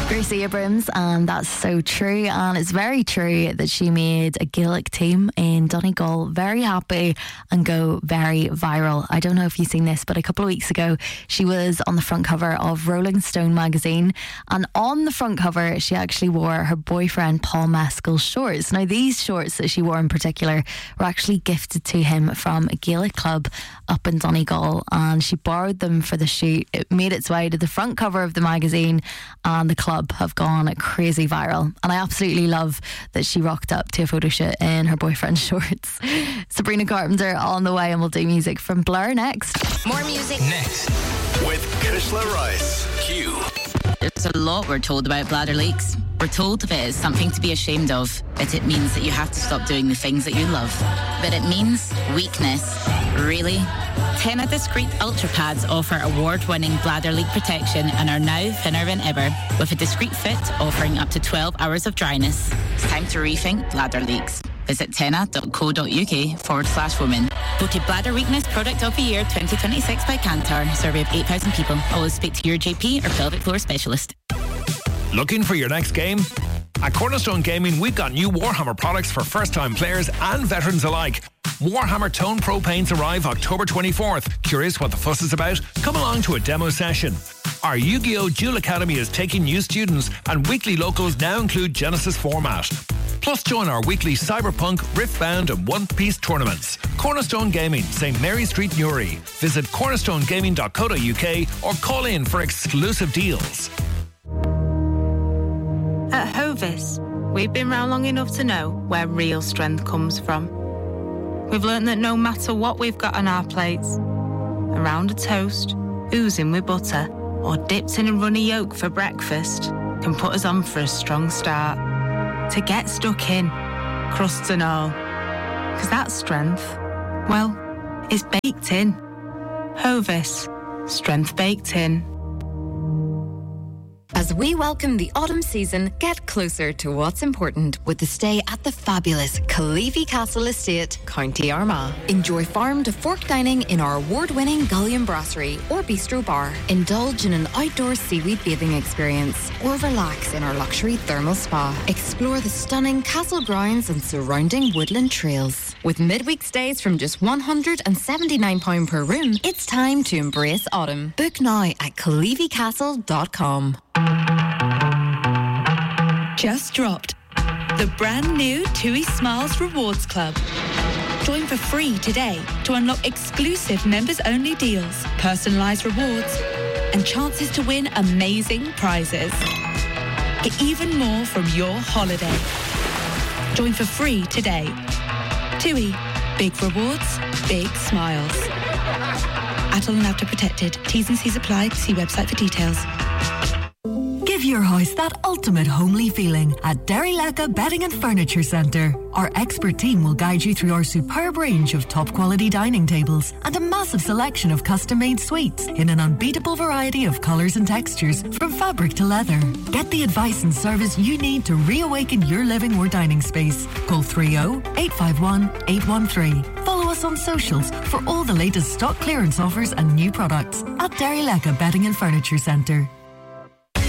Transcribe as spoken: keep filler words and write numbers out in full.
Gracie Abrams, and that's so true. And it's very true that she made a Gaelic team in Donegal very happy and go very viral. I don't know if you've seen this, but a couple of weeks ago she was on the front cover of Rolling Stone magazine, and on the front cover she actually wore her boyfriend Paul Mescal's shorts. Now these shorts that she wore in particular were actually gifted to him from a Gaelic club up in Donegal, and she borrowed them for the shoot. It made its way to the front cover of the magazine, and the club have gone crazy viral. And I absolutely love that she rocked up to a photo shoot in her boyfriend's shorts. Sabrina Carpenter on the way, and we'll do music from Blur next. More music next with Kushla Rice. Q. There's a lot we're told about bladder leaks. We're told that it is something to be ashamed of, that it means that you have to stop doing the things that you love. But it means weakness. Really? Tena Discreet Ultra Pads offer award-winning bladder leak protection and are now thinner than ever, with a discreet fit offering up to twelve hours of dryness. It's time to rethink bladder leaks. Visit tena.co.uk forward slash women. Voted Bladder Weakness Product of the Year twenty twenty-six by Kantar. Survey of eight thousand people. Always speak to your G P or pelvic floor specialist. Looking for your next game? At Cornerstone Gaming, we've got new Warhammer products for first-time players and veterans alike. Warhammer Tone Pro paints arrive October twenty-fourth. Curious what the fuss is about? Come along to a demo session. Our Yu-Gi-Oh! Duel Academy is taking new students, and weekly locals now include Genesis format. Plus, join our weekly Cyberpunk, Riftbound and One Piece tournaments. Cornerstone Gaming, Saint Mary Street, Newry. Visit cornerstone gaming dot co dot uk or call in for exclusive deals. At Hovis, we've been round long enough to know where real strength comes from. We've learnt that no matter what we've got on our plates, a round of toast, oozing with butter, or dipped in a runny yolk for breakfast can put us on for a strong start. To get stuck in, crusts and all. Because that strength, well, is baked in. Hovis, strength baked in. As we welcome the autumn season, get closer to what's important with the stay at the fabulous Caleavy Castle Estate, County Armagh. Enjoy farm to fork dining in our award-winning Gullion Brasserie or Bistro Bar. Indulge in an outdoor seaweed bathing experience or relax in our luxury thermal spa. Explore the stunning castle grounds and surrounding woodland trails. With midweek stays from just one hundred seventy-nine pounds per room, it's time to embrace autumn. Book now at caleavy castle dot com. Just dropped the brand new TUI Smiles Rewards Club. Join for free today to unlock exclusive members-only deals, personalised rewards, and chances to win amazing prizes. Get even more from your holiday. Join for free today. TUI. Big rewards, big smiles. Adult and after protected. T's and C's apply. See website for details. Give your house that ultimate homely feeling at Derry Lecca Bedding and Furniture Centre. Our expert team will guide you through our superb range of top quality dining tables and a massive selection of custom-made suites in an unbeatable variety of colours and textures from fabric to leather. Get the advice and service you need to reawaken your living or dining space. Call three oh, eight five one, eight one three. Follow us on socials for all the latest stock clearance offers and new products at Derry Lecca Bedding and Furniture Centre.